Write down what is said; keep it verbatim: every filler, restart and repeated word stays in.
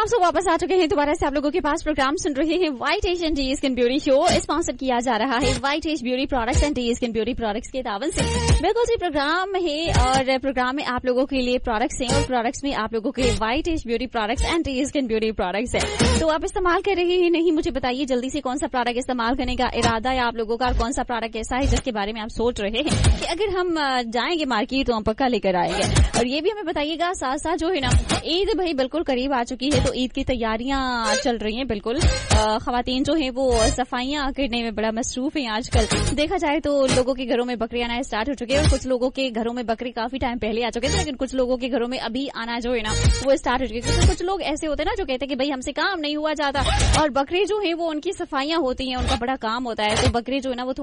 आप सब वापस आ चुके हैं दोबारा से आप लोगों के पास। प्रोग्राम सुन रहे हैं white as and D skin beauty show, sponsor किया जा रहा है white as beauty products and D skin beauty products के तावन से। बिल्कुल जी प्रोग्राम है और प्रोग्राम में आप लोगों के लिए प्रोडक्ट्स हैं और प्रोडक्ट्स में आप लोगों के white as beauty products and D skin beauty products है। तो आप इस्तेमाल कर रहे हैं नहीं, मुझे बताइए जल्दी से कौन सा प्रोडक्ट इस्तेमाल करने का इरादा है आप लोगों का और कौन सा प्रोडक्ट ऐसा है जिसके बारे में आप सोच रहे हैं कि अगर हम जाएंगे मार्केट तो हम पक्का लेकर आएंगे। और ये भी हमें बताइएगा साथ साथ जो है ना ईद भाई बिल्कुल करीब आ चुकी है तो ईद की तैयारियां चल रही हैं। बिल्कुल खवातीन जो है वो सफाइयां करने में बड़ा मसरूफ है आजकल। देखा जाए तो लोगों के घरों में बकरी आना स्टार्ट हो चुके हैं और कुछ लोगों के घरों में बकरी काफी टाइम पहले आ चुके थे, लेकिन कुछ लोगों के घरों में अभी आना जो है ना वो स्टार्ट हो चुके हैं। तो कुछ लोग ऐसे होते हैं ना जो कहते हैं कि भाई हमसे काम नहीं हुआ जाता और बकरी जो है वो उनकी सफाइयां होती हैं, उनका बड़ा काम होता है। तो बकरी जो है ना वो